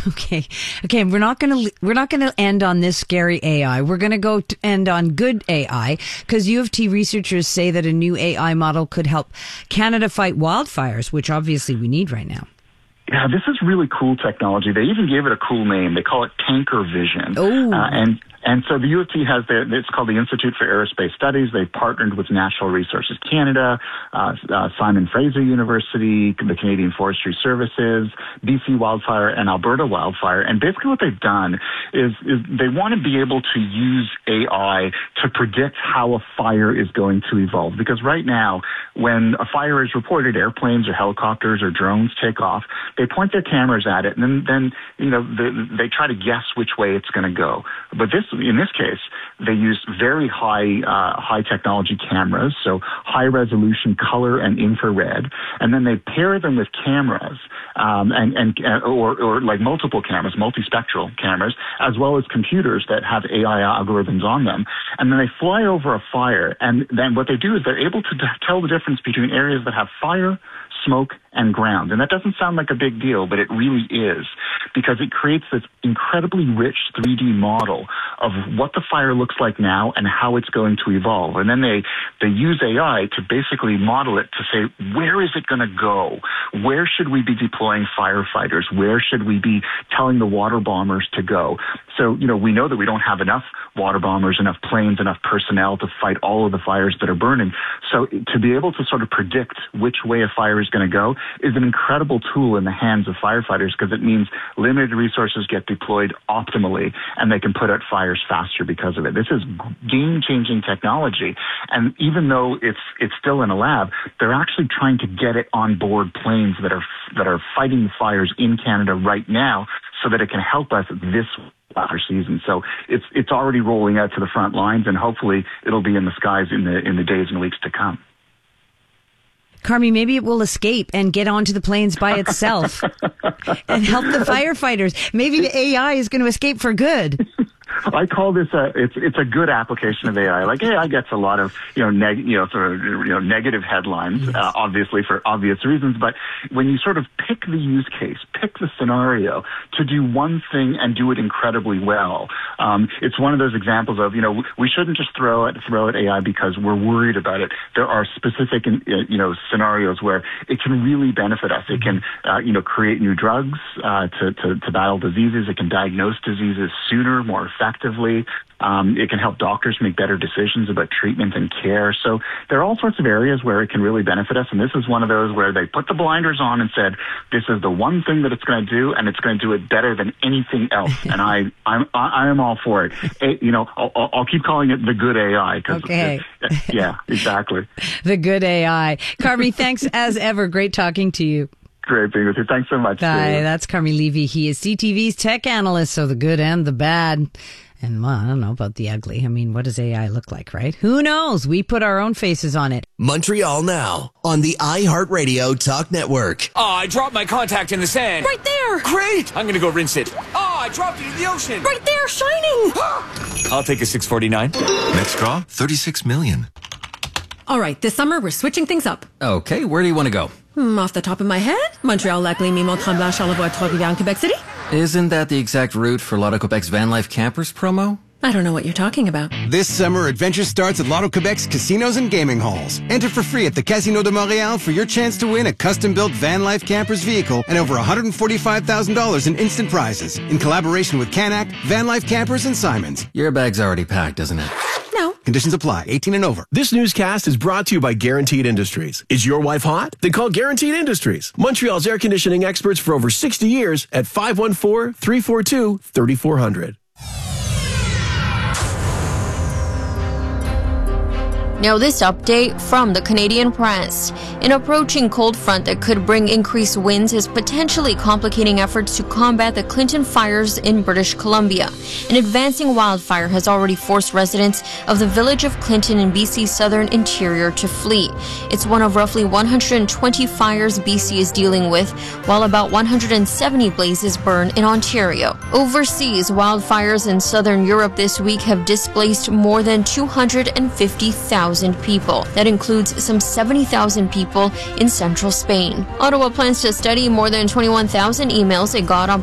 Okay. We're not going to end on this scary AI. We're going to end on good AI, because U of T researchers say that a new AI model could help Canada fight wildfires, which obviously we need right now. Yeah, this is really cool technology. They even gave it a cool name. They call it Tanker Vision. And so the U of T has it's called the Institute for Aerospace Studies. They've partnered with Natural Resources Canada, Simon Fraser University, the Canadian Forestry Services, BC Wildfire, and Alberta Wildfire. And basically what they've done is they want to be able to use AI to predict how a fire is going to evolve. Because right now, when a fire is reported, airplanes or helicopters or drones take off, they point their cameras at it, and then they try to guess which way it's going to go. But in this case, they use very high technology cameras, so high resolution color and infrared, and then they pair them with cameras, or like multiple cameras, multispectral cameras, as well as computers that have AI algorithms on them. And then they fly over a fire, and then what they do is they're able to tell the difference between areas that have fire, smoke, and ground. And that doesn't sound like a big deal, but it really is, because it creates this incredibly rich 3D model of what the fire looks like now and how it's going to evolve. And then they use AI to basically model it to say, where is it going to go? Where should we be deploying firefighters? Where should we be telling the water bombers to go? So, we know that we don't have enough water bombers, enough planes, enough personnel to fight all of the fires that are burning. So to be able to sort of predict which way a fire is going to go is an incredible tool in the hands of firefighters, because it means limited resources get deployed optimally and they can put out fires faster because of it. This is game-changing technology. And even though it's still in a lab, they're actually trying to get it on board planes that are fighting fires in Canada right now, so that it can help us this fire season. So it's already rolling out to the front lines, and hopefully it'll be in the skies in the days and weeks to come. Carmi, maybe it will escape and get onto the planes by itself and help the firefighters. Maybe the AI is going to escape for good. I call this it's a good application of AI. Like AI gets a lot of negative headlines, obviously for obvious reasons. But when you sort of pick the use case, pick the scenario to do one thing and do it incredibly well, it's one of those examples of we shouldn't just throw at AI because we're worried about it. There are specific scenarios where it can really benefit us. It can create new drugs to battle diseases. It can diagnose diseases sooner, more effectively. It can help doctors make better decisions about treatment and care. So there are all sorts of areas where it can really benefit us, and this is one of those where they put the blinders on and said, this is the one thing that it's going to do, and it's going to do it better than anything else. And I am all for it. I'll keep calling it the good AI. Okay. Yeah, exactly. The good AI. Carmi, thanks as ever. Great talking to you. Great being with you. Thanks so much. Hi, that's Carmi Levy. He is CTV's tech analyst, so the good and the bad. And well, I don't know about the ugly. I mean, what does AI look like, right? Who knows? We put our own faces on it. Montreal Now on the iHeartRadio Talk Network. Oh, I dropped my contact in the sand. Right there. Great. I'm going to go rinse it. Oh, I dropped it in the ocean. Right there, shining. I'll take a 649. Next draw, 36 million. All right, this summer we're switching things up. Okay, where do you want to go? Off the top of my head, Montreal, Lac-Lémy, Mont-Tremblant, Charlevoix, Trois-Rivières, Quebec City. Isn't that the exact route for Lotto Quebec's Van Life Campers promo? I don't know what you're talking about. This summer, adventure starts at Lotto Quebec's casinos and gaming halls. Enter for free at the Casino de Montréal for your chance to win a custom-built Van Life Campers vehicle and over $145,000 in instant prizes. In collaboration with Canac, Van Life Campers, and Simons. Your bag's already packed, isn't it? No. Conditions apply. 18 and over. This newscast is brought to you by Guaranteed Industries. Is your wife hot? Then call Guaranteed Industries. Montreal's air conditioning experts for over 60 years at 514-342-3400. Now this update from the Canadian press. An approaching cold front that could bring increased winds is potentially complicating efforts to combat the Clinton fires in British Columbia. An advancing wildfire has already forced residents of the village of Clinton in BC's southern interior to flee. It's one of roughly 120 fires BC is dealing with, while about 170 blazes burn in Ontario. Overseas, wildfires in southern Europe this week have displaced more than 250,000 people. That includes some 70,000 people in central Spain. Ottawa plans to study more than 21,000 emails it got on